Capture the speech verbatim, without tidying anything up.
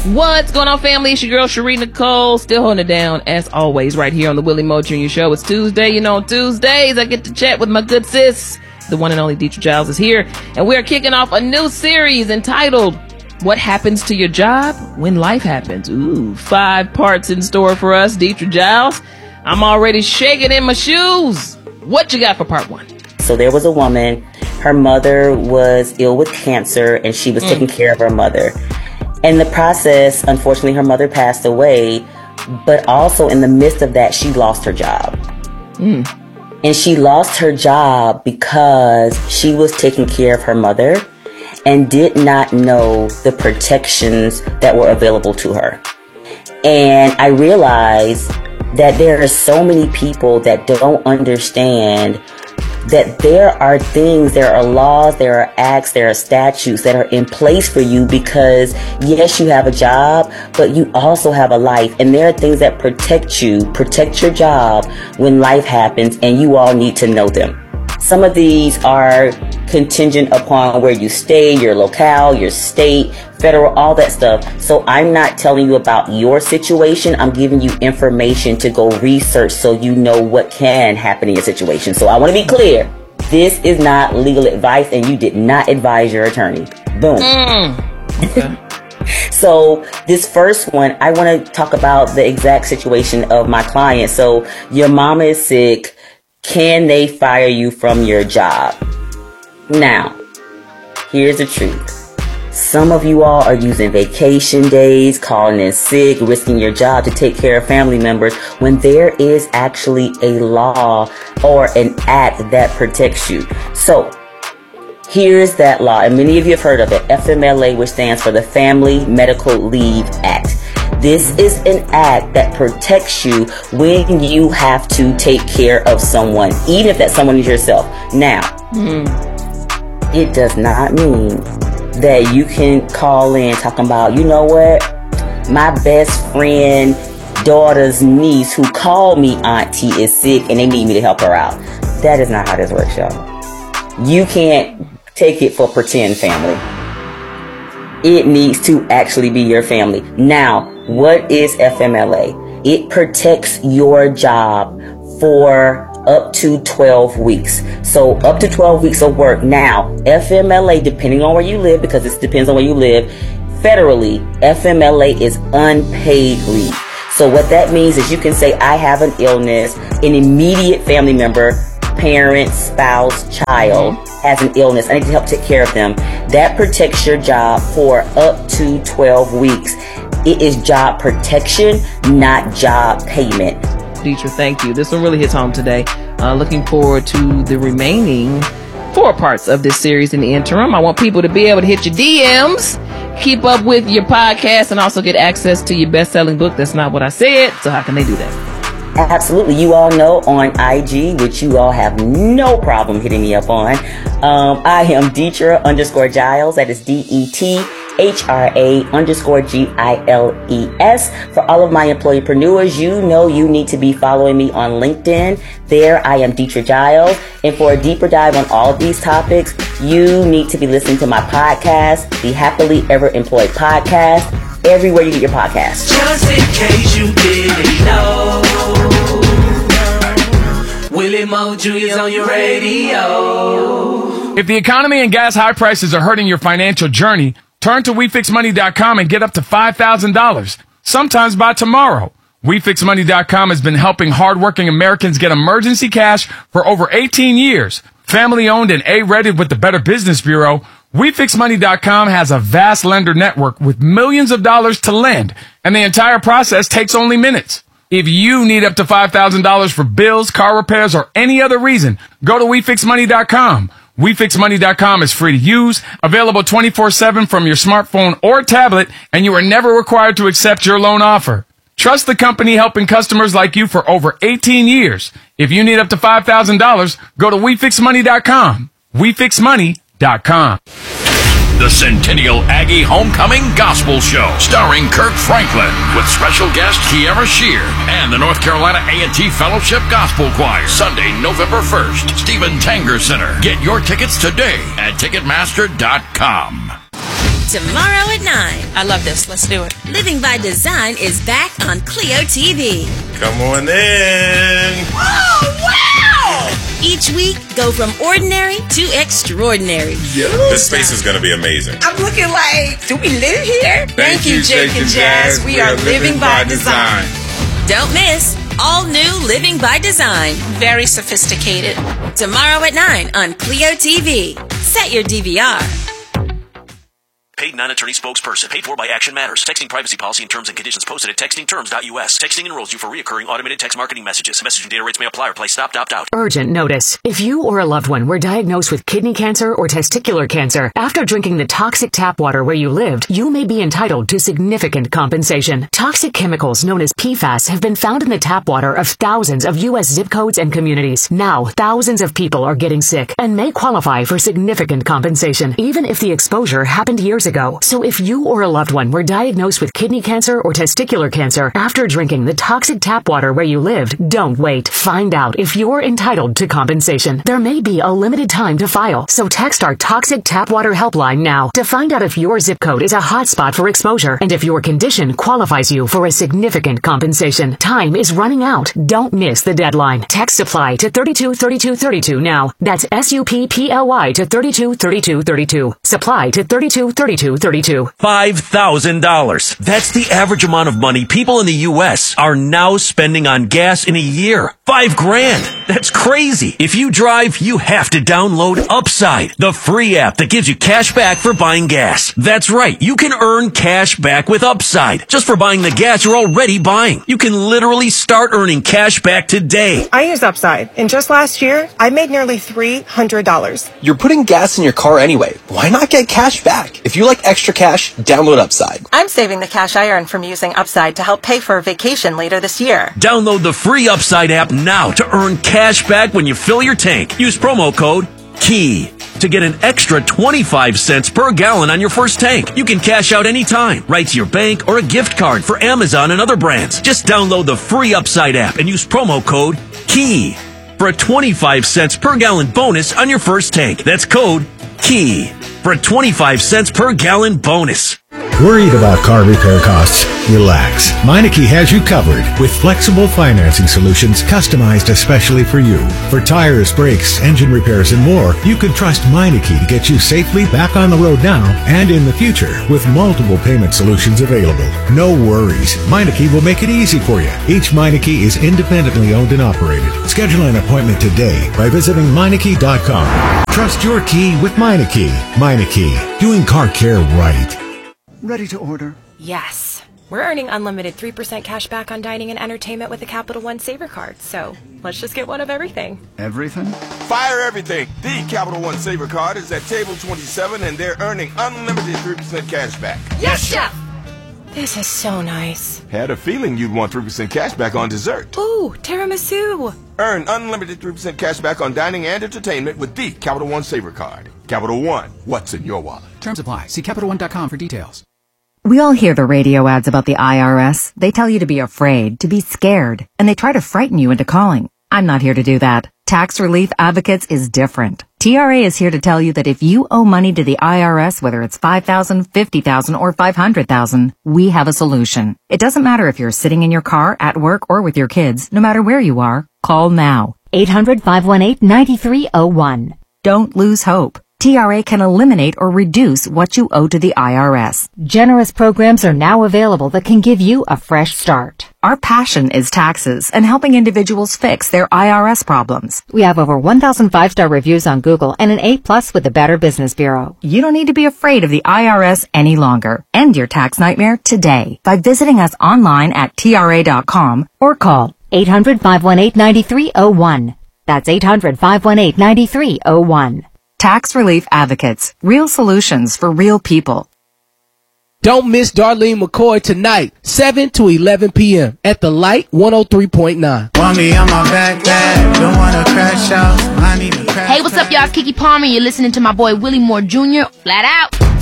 What's going on, family? It's your girl, Cherie Nicole, still holding it down, as always, right here on the Willie Moe Junior Show. It's Tuesday. You know, on Tuesdays, I get to chat with my good sis. The one and only Deetra Giles is here, and we are kicking off a new series entitled, What Happens to Your Job When Life Happens? Ooh, five parts in store for us, Deetra Giles. I'm already shaking in my shoes. What you got for part one? So there was a woman, her mother was ill with cancer, and she was mm. taking care of her mother. In the process, unfortunately, her mother passed away, but also in the midst of that, she lost her job. Mm. And she lost her job because she was taking care of her mother and did not know the protections that were available to her. And I realized that there are so many people that don't understand that there are things, there are laws, there are acts, there are statutes that are in place for you because, yes, you have a job, but you also have a life. And there are things that protect you, protect your job when life happens, and you all need to know them. Some of these are contingent upon where you stay, your locale, your state, federal, all that stuff. So I'm not telling you about your situation. I'm giving you information to go research so you know what can happen in your situation. So I want to be clear. This is not legal advice, and you did not advise your attorney. Boom. Mm. Okay. So this first one, I want to talk about the exact situation of my client. So your mama is sick. Can they fire you from your job? Now, here's the truth. Some of you all are using vacation days, calling in sick, risking your job to take care of family members when there is actually a law or an act that protects you. So, here's that law, and many of you have heard of it, F M L A, which stands for the Family Medical Leave Act. This is an act that protects you when you have to take care of someone, even if that someone is yourself. Now, mm. it does not mean that you can call in talking about, you know what, my best friend, daughter's niece who called me auntie is sick and they need me to help her out. That is not how this works, y'all. You can't take it for pretend family. It needs to actually be your family. Now, what is F M L A? It protects your job for up to twelve weeks. So up to twelve weeks of work. Now, F M L A, depending on where you live, because this depends on where you live, federally, F M L A is unpaid leave. So what that means is you can say, I have an illness, an immediate family member, parent, spouse, child has an illness, I need to help take care of them. That protects your job for up to twelve weeks. It is job protection, not job payment. Deetra, thank you. This one really hits home today. Uh, looking forward to the remaining four parts of this series in the interim. I want people to be able to hit your D Ms, keep up with your podcast, and also get access to your best-selling book. That's not what I said. So how can they do that? Absolutely. You all know on I G, which you all have no problem hitting me up on. Um, I am Deetra underscore Giles. That is D E T H R A underscore G I L E S. For all of my employeepreneurs, you know you need to be following me on LinkedIn. There I am Deetra Giles. And for a deeper dive on all of these topics, you need to be listening to my podcast, the Happily Ever Employed Podcast, everywhere you get your podcasts. Just in case you didn't know, Willie Moe Junior is on your radio. If the economy and gas high prices are hurting your financial journey, turn to we fix money dot com and get up to five thousand dollars, sometimes by tomorrow. we fix money dot com has been helping hardworking Americans get emergency cash for over eighteen years. Family owned and A-rated with the Better Business Bureau, we fix money dot com has a vast lender network with millions of dollars to lend, and the entire process takes only minutes. If you need up to five thousand dollars for bills, car repairs, or any other reason, go to we fix money dot com. we fix money dot com is free to use, available twenty-four seven from your smartphone or tablet, and you are never required to accept your loan offer. Trust the company helping customers like you for over eighteen years. If you need up to five thousand dollars, go to we fix money dot com. we fix money dot com. The Centennial Aggie Homecoming Gospel Show, starring Kirk Franklin, with special guest Kiara Shear and the North Carolina A and T Fellowship Gospel Choir. Sunday, November first, Stephen Tanger Center. Get your tickets today at ticketmaster dot com. Tomorrow at nine. I love this. Let's do it. Living by Design is back on Clio T V. Come on in. Oh, wow! Each week, go from ordinary to extraordinary. Yeah. This space is going to be amazing. I'm looking like, do we live here? Thank, Thank you, Jake, Jake and Jazz. Jazz. We, we are, are living, living by, by design. design. Don't miss all new Living by Design. Very sophisticated. Tomorrow at nine on Clio T V. Set your D V R. Paid non-attorney spokesperson. Paid for by Action Matters. Texting privacy policy and terms and conditions posted at texting terms dot U S. Texting enrolls you for reoccurring automated text marketing messages. Message and data rates may apply or play stopped, opt out. Urgent notice. If you or a loved one were diagnosed with kidney cancer or testicular cancer after drinking the toxic tap water where you lived, you may be entitled to significant compensation. Toxic chemicals known as P FAS have been found in the tap water of thousands of U S zip codes and communities. Now, thousands of people are getting sick and may qualify for significant compensation, even if the exposure happened years ago. So if you or a loved one were diagnosed with kidney cancer or testicular cancer after drinking the toxic tap water where you lived, don't wait. Find out if you're entitled to compensation. There may be a limited time to file, so text our toxic tap water helpline now to find out if your zip code is a hotspot for exposure and if your condition qualifies you for a significant compensation. Time is running out. Don't miss the deadline. Text supply to thirty-two thirty-two thirty-two now. That's S U P P L Y to thirty-two thirty-two thirty-two. Supply to thirty-two thirty-two thirty-two. five thousand dollars. That's the average amount of money people in the U S are now spending on gas in a year. Five grand. That's crazy. If you drive, you have to download Upside, the free app that gives you cash back for buying gas. That's right. You can earn cash back with Upside just for buying the gas you're already buying. You can literally start earning cash back today. I use Upside, and just last year, I made nearly three hundred dollars. You're putting gas in your car anyway. Why not get cash back? If you like extra cash, download Upside. I'm saving the cash I earn from using Upside to help pay for a vacation later this year. Download the free Upside app now to earn cash back when you fill your tank. Use promo code KEY to get an extra twenty-five cents per gallon on your first tank. You can cash out anytime, right to your bank or a gift card for Amazon and other brands. Just download the free Upside app and use promo code KEY for a twenty-five cents per gallon bonus on your first tank. That's code KEY for a twenty-five cents per gallon bonus. Worried about car repair costs? Relax. Meineke has you covered with flexible financing solutions customized especially for you. For tires, brakes, engine repairs, and more, you can trust Meineke to get you safely back on the road now and in the future with multiple payment solutions available. No worries. Meineke will make it easy for you. Each Meineke is independently owned and operated. Schedule an appointment today by visiting Meineke dot com. Trust your key with Meineke. Meineke, doing car care right. Ready to order? Yes. We're earning unlimited three percent cash back on dining and entertainment with the Capital One Saver Card, so let's just get one of everything. Everything? Fire everything! The Capital One Saver Card is at table twenty-seven and they're earning unlimited three percent cash back. Yes, Chef! This is so nice. Had a feeling you'd want three percent cash back on dessert. Ooh, tiramisu! Earn unlimited three percent cash back on dining and entertainment with the Capital One Saver Card. Capital One, what's in your wallet? Terms apply. See Capital One dot com for details. We all hear the radio ads about the I R S. They tell you to be afraid, to be scared, and they try to frighten you into calling. I'm not here to do that. Tax Relief Advocates is different. T R A is here to tell you that if you owe money to the I R S, whether it's five thousand dollars, fifty thousand dollars, or five hundred thousand dollars, we have a solution. It doesn't matter if you're sitting in your car, at work, or with your kids. No matter where you are, call now. eight hundred, five one eight, nine three zero one. Don't lose hope. T R A can eliminate or reduce what you owe to the I R S. Generous programs are now available that can give you a fresh start. Our passion is taxes and helping individuals fix their I R S problems. We have over one thousand five-star reviews on Google and an A plus with the Better Business Bureau. You don't need to be afraid of the I R S any longer. End your tax nightmare today by visiting us online at T R A dot com or call eight hundred, five one eight, nine three zero one. That's eight hundred, five one eight, nine three zero one. Tax Relief Advocates. Real solutions for real people. Don't miss Darlene McCoy tonight, seven to eleven p.m. at The Light one oh three point nine. Want me on my back, back, don't wanna crash out. I need to crash. Hey, what's up, y'all? It's Keke Palmer. You're listening to my boy Willie Moore Junior Flat Out.